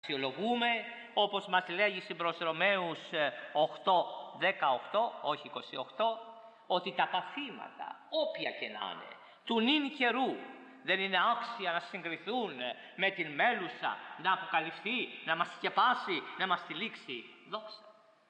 αξιολογούμε, όπως μας λέγει προς Ρωμαίους 8:18, όχι 28, ότι τα παθήματα, όποια και να είναι, του νυν καιρού, δεν είναι άξια να συγκριθούν με την μέλουσα, να αποκαλυφθεί, να μας σκεπάσει, να μας τυλίξει. Δόξα.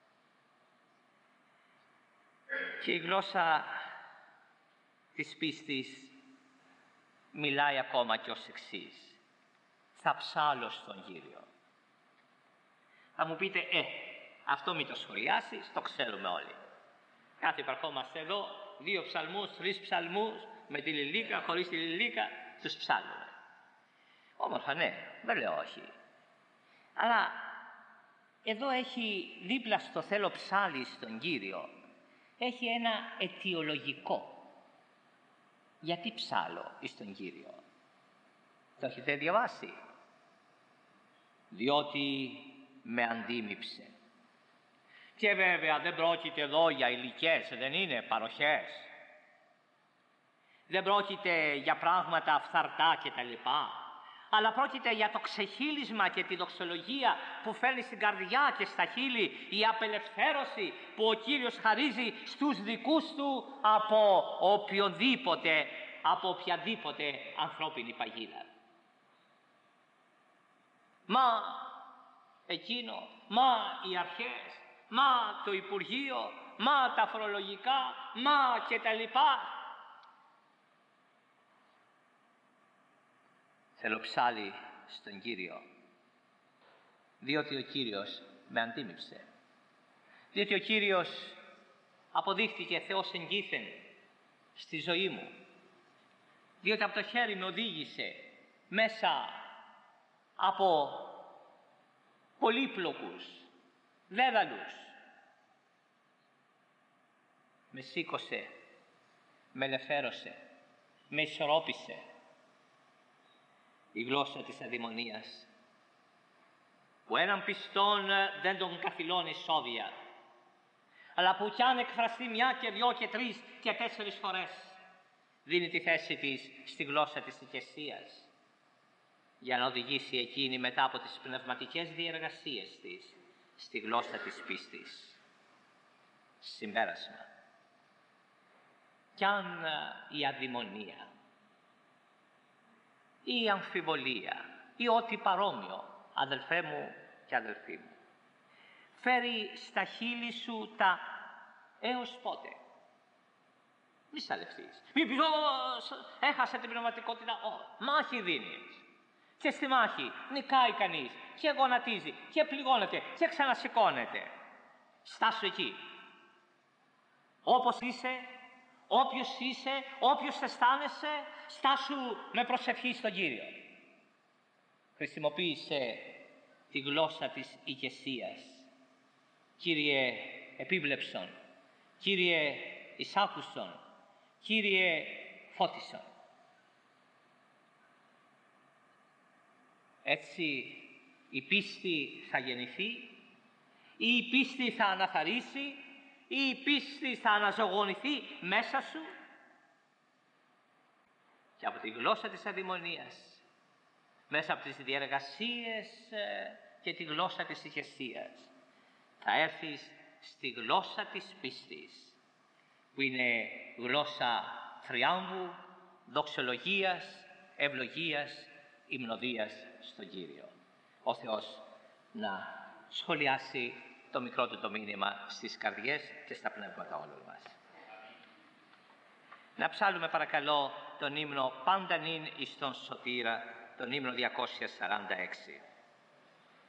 Και η γλώσσα της πίστης μιλάει ακόμα και ως εξής: θα ψάλω στον Κύριο. Θα μου πείτε, αυτό μην το σχολιάσεις, το ξέρουμε όλοι. Κάθε υπαρχόμαστε εδώ, 2 ψαλμούς, 3 ψαλμούς, με τη λιλίκα, χωρίς τη λιλίκα, τους ψάλουμε. Όμορφα, ναι, δεν λέω όχι. Αλλά εδώ έχει δίπλα στο θέλω ψάλι στον Κύριο, έχει ένα αιτιολογικό. Γιατί ψάλω εις τον Κύριο? Το έχετε διαβάσει? Διότι με αντίμυψε. Και βέβαια δεν πρόκειται εδώ για υλικές, δεν είναι παροχές. Δεν πρόκειται για πράγματα φθαρτά κτλ. Αλλά πρόκειται για το ξεχύλισμα και τη δοξολογία που φέρνει στην καρδιά και στα χείλη, η απελευθέρωση που ο Κύριος χαρίζει στους δικούς Του από οποιαδήποτε ανθρώπινη παγίδα. Μα εκείνο, μα οι αρχές, μα το Υπουργείο, μα τα φορολογικά, μα και τα λοιπά. Θέλω ψάλι στον Κύριο, διότι ο Κύριος με αντίμυψε. Διότι ο Κύριος αποδείχθηκε Θεός εγκήθεν στη ζωή μου. Διότι από το χέρι με οδήγησε μέσα από πολύπλοκους δέδαλους. Με σήκωσε, με ελευθέρωσε, με ισορρόπησε. Η γλώσσα της αδειμονίας, που έναν πιστόν δεν τον καθυλώνει εισόδια, αλλά που κι αν εκφραστεί 1 και 2 και 3 και 4 φορές, δίνει τη θέση της στη γλώσσα της ηγεσίας, για να οδηγήσει εκείνη μετά από τις πνευματικές διεργασίες της στη γλώσσα της πίστης. Συμπέρασμα. Κι αν η αδειμονία ή η αμφιβολία ή ό,τι παρόμοιο, αδελφέ μου και αδελφοί μου, φέρει στα χείλη σου τα έως πότε? Μη σαλευτείς. Μη πεις, έχασε την πνευματικότητα. Μάχη δίνεις. Και στη μάχη νικάει κανείς και γονατίζει και πληγώνεται και ξανασηκώνεται. Στάσου εκεί. Όπως είσαι, όποιος είσαι, όποιος αισθάνεσαι, στάσου με προσευχή στον Κύριο. Χρησιμοποίησε τη γλώσσα της ηγεσίας. Κύριε επίβλεψον, Κύριε εισάκουσον, Κύριε φώτισον. Έτσι η πίστη θα γεννηθεί, ή η πίστη θα αναθαρρήσει, ή η πίστη θα αναζωογονηθεί μέσα σου, και από τη γλώσσα της αδειμονίας, μέσα από τις διεργασίες και τη γλώσσα της ηγεσίας, θα έρθεις στη γλώσσα της πίστης, που είναι γλώσσα θριάμβου, δοξολογίας, ευλογίας, υμνοδίας στον Κύριο. Ο Θεός να σχολιάσει το μικρό Του το μήνυμα στις καρδιές και στα πνεύματα όλων μας. Να ψάλουμε παρακαλώ τον ύμνο «Πάντα νυν εις τον Σωτήρα», τον ύμνο 246.